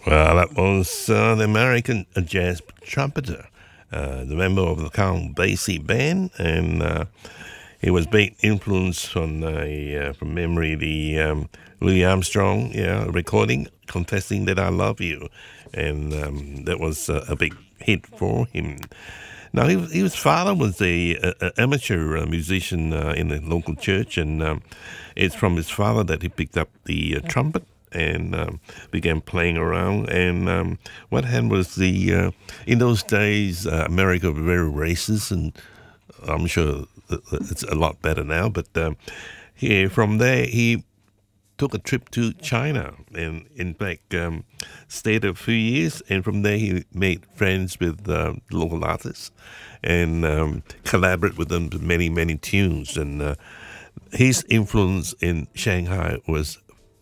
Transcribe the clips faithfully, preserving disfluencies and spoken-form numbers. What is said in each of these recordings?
Well, that was uh, the American jazz trumpeter, uh, the member of the Count Basie band, and uh, he was big influence from uh, from memory the um, Louis Armstrong, yeah, recording "Confessing That I Love You," and um, that was uh, a big hit for him. Now, he, his father was a, a, a amateur uh, musician uh, in the local church, and um, it's from his father that he picked up the uh, trumpet and um, began playing around. And um, what happened was the uh, in those days, uh, America was very racist, and I'm sure it's a lot better now. But um, he, from there, he took a trip to China, and in fact um, stayed a few years, and from there he made friends with uh, local artists and um, collaborated with them to many, many tunes. And uh, his influence in Shanghai was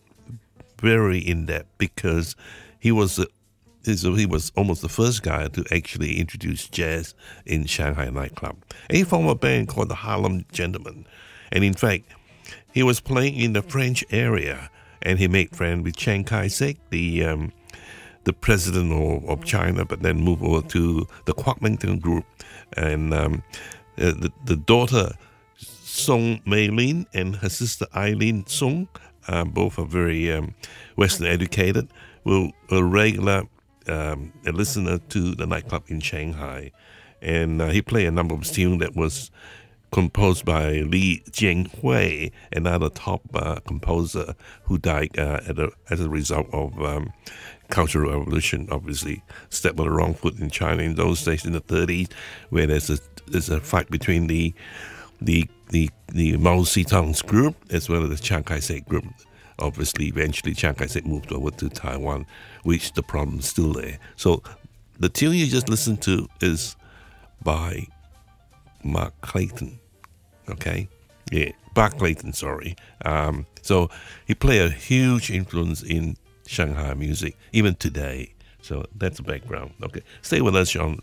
very in-depth because he was the he was almost the first guy to actually introduce jazz in Shanghai nightclub. And he formed a band called the Harlem Gentlemen, and in fact, he was playing in the French area, and he made friends with Chiang Kai-shek, the um, the president of, of China, but then moved over to the Kuomintang group. And um, uh, the, the daughter, Song Mei-lin, and her sister Eileen Song, uh, both are very um, Western educated, were a regular um, a listener to the nightclub in Shanghai. And uh, he played a number of tunes that was composed by Li Jianhui, another top uh, composer who died uh, at a, as a result of um, Cultural Revolution. Obviously, stepped on the wrong foot in China in those days in the thirties, where there's a there's a fight between the the the the Mao Zedong's group as well as the Chiang Kai-shek group. Obviously, eventually Chiang Kai-shek moved over to Taiwan, which the problem is still there. So, the tune you just listened to is by Mark Clayton. Okay, yeah, Buck Clayton, sorry. Um, so he played a huge influence in Shanghai music, even today. So that's the background. Okay, stay with us on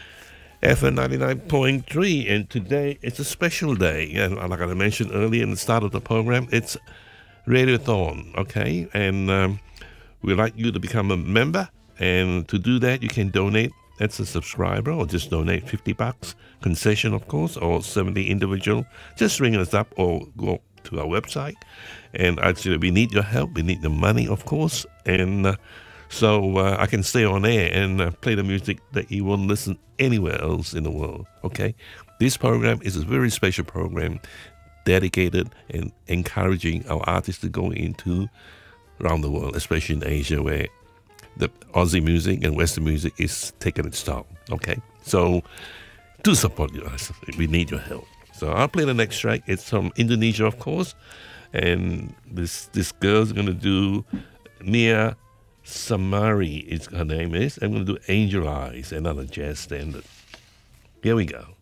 F M ninety-nine point three, and today it's a special day. And like I mentioned earlier in the start of the program, it's Radiothon, okay? And um, we'd like you to become a member, and to do that, you can donate as a subscriber, or just donate fifty bucks, concession of course, or seventy individual. Just ring us up or go to our website. And actually, we need your help. We need the money, of course. And uh, so uh, I can stay on air and uh, play the music that you won't listen anywhere else in the world, okay? This program is a very special program dedicated and encouraging our artists to go into around the world, especially in Asia, where the Aussie music and Western music is taking its toll, okay? So, do support us. We need your help. So, I'll play the next track. It's from Indonesia, of course. And this this girl's going to do, Nia Samari, is her name is. I'm going to do Angel Eyes, another jazz standard. Here we go.